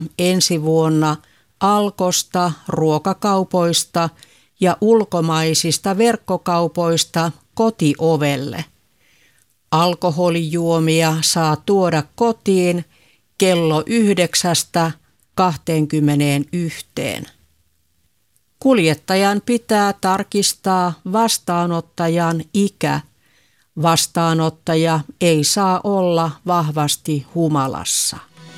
ensi vuonna Alkosta, ruokakaupoista ja ulkomaisista verkkokaupoista kotiovelle. Alkoholijuomia saa tuoda kotiin kello 9:21. Kuljettajan pitää tarkistaa vastaanottajan ikä. Vastaanottaja ei saa olla vahvasti humalassa.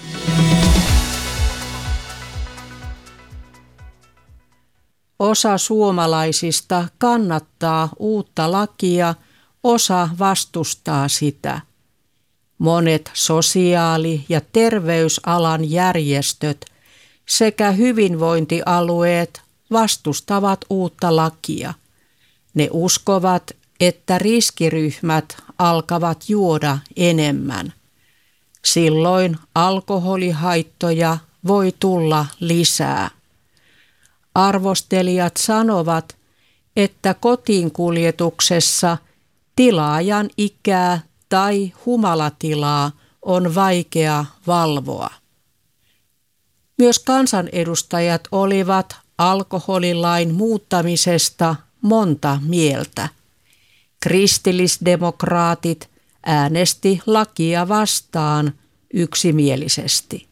Osa suomalaisista kannattaa uutta lakia, osa vastustaa sitä. Monet sosiaali- ja terveysalan järjestöt sekä hyvinvointialueet vastustavat uutta lakia. Ne uskovat, että riskiryhmät alkavat juoda enemmän. Silloin alkoholihaittoja voi tulla lisää. Arvostelijat sanovat, että kotiinkuljetuksessa tilaajan ikää tai humalatilaa on vaikea valvoa. Myös kansanedustajat olivat alkoholilain muuttamisesta monta mieltä. Kristillisdemokraatit äänesti lakia vastaan yksimielisesti.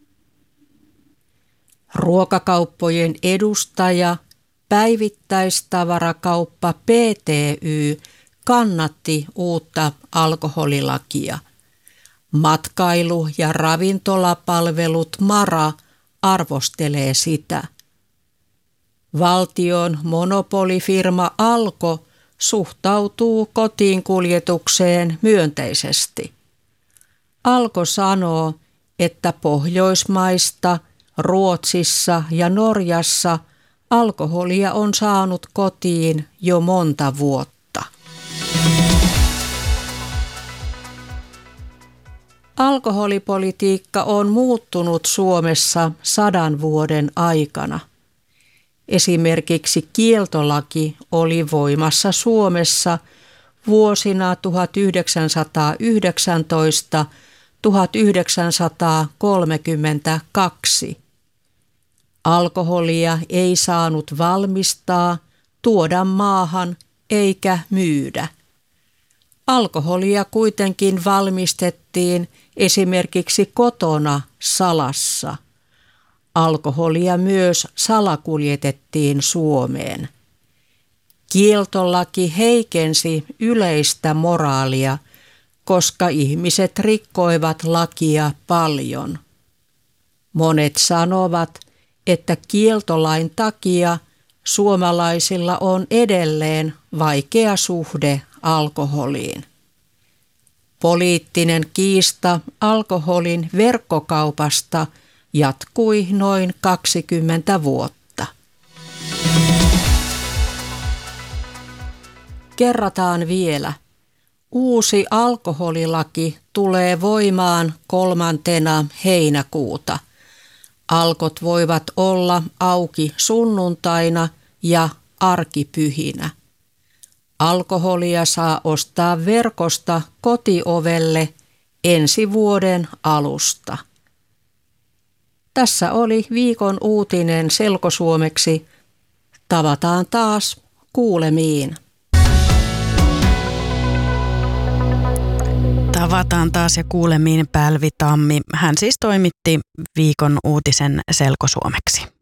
Ruokakauppojen edustaja, päivittäistavarakauppa PTY, kannatti uutta alkoholilakia. Matkailu- ja ravintolapalvelut MaRa arvostelee sitä. Valtion monopolifirma Alko suhtautuu kotiinkuljetukseen myönteisesti. Alko sanoo, että Pohjoismaista, Ruotsissa ja Norjassa alkoholia on saanut kotiin jo monta vuotta. Alkoholipolitiikka on muuttunut Suomessa 100 vuoden aikana. Esimerkiksi kieltolaki oli voimassa Suomessa vuosina 1919–1932. Alkoholia ei saanut valmistaa, tuoda maahan eikä myydä. Alkoholia kuitenkin valmistettiin esimerkiksi kotona salassa. Alkoholia myös salakuljetettiin Suomeen. Kieltolaki heikensi yleistä moraalia, koska ihmiset rikkoivat lakia paljon. Monet sanovat, että kieltolain takia suomalaisilla on edelleen vaikea suhde alkoholiin. Poliittinen kiista alkoholin verkkokaupasta jatkui noin 20 vuotta. Kerrataan vielä. Uusi alkoholilaki tulee voimaan 3. heinäkuuta. Alkot voivat olla auki sunnuntaina ja arkipyhinä. Alkoholia saa ostaa verkosta kotiovelle ensi vuoden alusta. Tässä oli viikon uutinen selkosuomeksi. Tavataan taas kuulemiin. Tavataan taas ja kuulemiin Pälvi Tammi. Hän siis toimitti viikon uutisen selkosuomeksi.